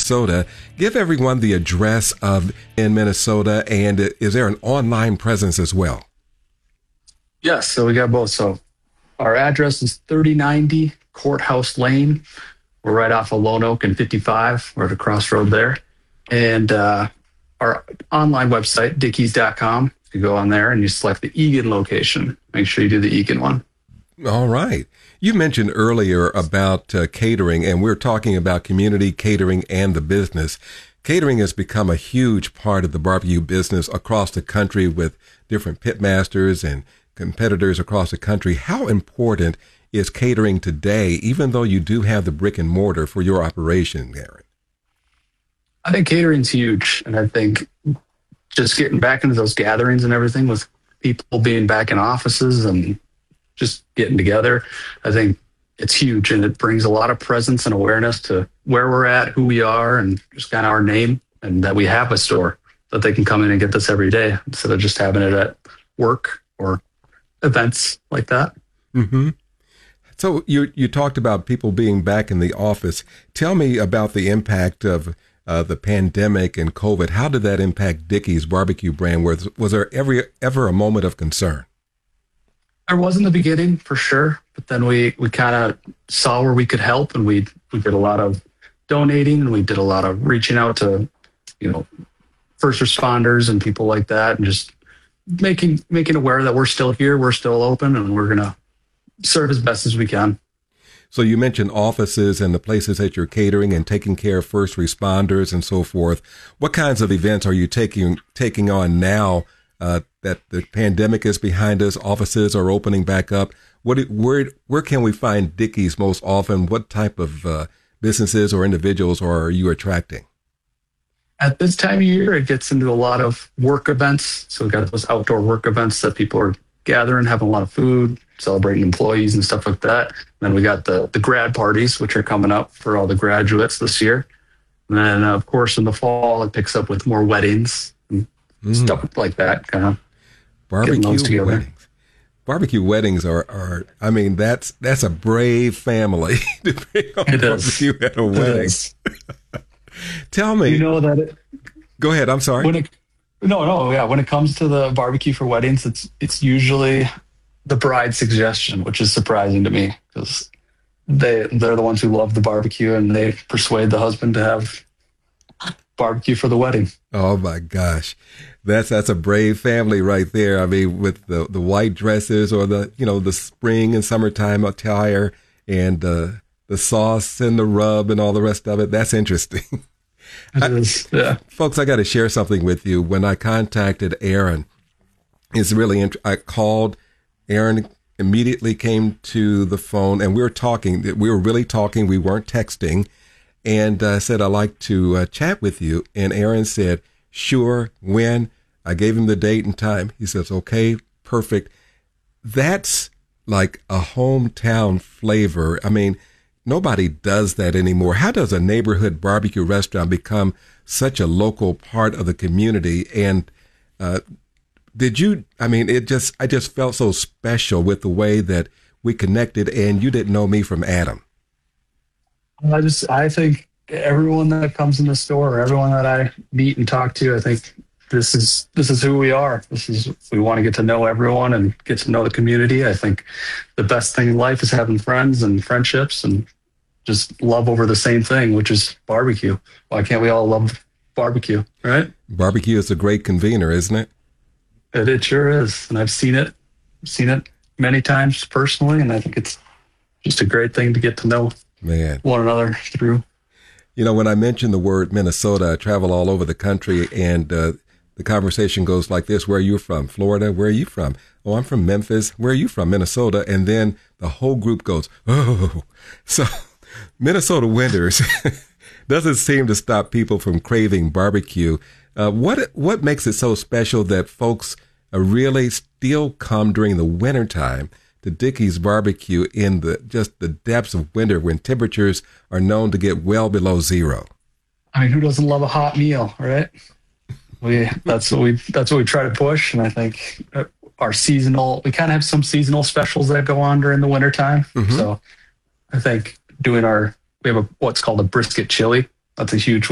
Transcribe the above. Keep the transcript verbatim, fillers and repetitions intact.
Minnesota. Give everyone the address of in Minnesota, and is there an online presence as well? Yes, so we got both. So our address is thirty ninety Courthouse Lane. We're right off of Lone Oak and fifty-five. We're at a crossroad there. And uh, our online website, dickies dot com, you go on there and you select the Eagan location. Make sure you do the Eagan one. All right. You mentioned earlier about uh, catering, and we're talking about community catering and the business. Catering has become a huge part of the barbecue business across the country with different pitmasters and competitors across the country. How important is catering today, even though you do have the brick and mortar for your operation, Aaron? I think catering's huge. And I think just getting back into those gatherings and everything with people being back in offices and just getting together, I think it's huge, and it brings a lot of presence and awareness to where we're at, who we are, and just kind of our name, and that we have a store that they can come in and get this every day instead of just having it at work or events like that. Mm-hmm. So you you talked about people being back in the office. Tell me about the impact of uh, the pandemic and COVID. How did that impact Dickey's barbecue brand? Was, was there ever, ever a moment of concern? There was in the beginning, for sure, but then we, we kind of saw where we could help, and we we did a lot of donating, and we did a lot of reaching out to, you know, first responders and people like that, and just making making aware that we're still here, we're still open, and we're gonna serve as best as we can. So you mentioned offices and the places that you're catering and taking care of first responders and so forth. What kinds of events are you taking taking on now? Uh, that the pandemic is behind us, offices are opening back up. What, where, where can we find Dickey's most often? What type of uh, businesses or individuals are you attracting? At this time of year, it gets into a lot of work events. So we've got those outdoor work events that people are gathering, having a lot of food, celebrating employees and stuff like that. And then we got the, the grad parties, which are coming up for all the graduates this year. And then, uh, of course, in the fall, it picks up with more weddings. Mm. Stuff like that, kind of barbecue weddings. Barbecue weddings are, are, I mean, that's that's a brave family to bring on it barbecue is. at a wedding. Tell me, you know that. It, go ahead. I'm sorry. When it, no, no, yeah. When it comes to the barbecue for weddings, it's it's usually the bride's suggestion, which is surprising to me because they they're the ones who love the barbecue, and they persuade the husband to have barbecue for the wedding. Oh my gosh. That's that's a brave family right there. I mean, with the, the white dresses or the, you know, the spring and summertime attire and uh, the sauce and the rub and all the rest of it. That's interesting. It is, yeah. I, folks, I got to share something with you. When I contacted Aaron, it's really, int- I called Aaron, immediately came to the phone, and we were talking. We were really talking. We weren't texting. And I uh, said, I'd like to uh, chat with you. And Aaron said, sure, when? I gave him the date and time. He says, okay, perfect. That's like a hometown flavor. I mean, nobody does that anymore. How does a neighborhood barbecue restaurant become such a local part of the community? And uh, did you, I mean, it just, I just felt so special with the way that we connected, and you didn't know me from Adam. I just, I think everyone that comes in the store, everyone that I meet and talk to, I think this is this is who we are. This is we want to get to know everyone and get to know the community. I think the best thing in life is having friends and friendships and just love over the same thing, which is barbecue. Why can't we all love barbecue, right? Barbecue is a great convener, isn't it? It, it sure is, and I've seen it, seen it many times personally, and I think it's just a great thing to get to know Man. one another through. You know, when I mention the word Minnesota, I travel all over the country, and uh, the conversation goes like this. Where are you from? Florida. Where are you from? Oh, I'm from Memphis. Where are you from? Minnesota. And then the whole group goes, oh. So Minnesota winters doesn't seem to stop people from craving barbecue. Uh, what what makes it so special that folks uh, really still come during the wintertime to Dickey's Barbecue in the just the depths of winter when temperatures are known to get well below zero? I mean, who doesn't love a hot meal, right? We that's what we that's what we try to push, and I think our seasonal we kind of have some seasonal specials that go on during the wintertime. Mm-hmm. So I think doing our we have a what's called a brisket chili. That's a huge